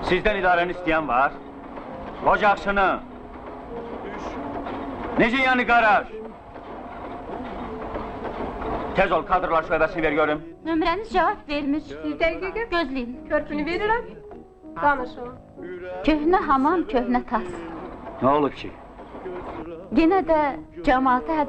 Sizden idarəni istəyən var? Ocaqçını! Necə yəni qaraj? Tez ol, kadrlar şöbəsini ver görüm. Nömrəniz cavab vermir. Bir dəqiqə. Gözləyin. Körpünü verirəm. Danışın. Köhnə hamam, köhnə tas. Nə olub ki? Yenə də cəmaatı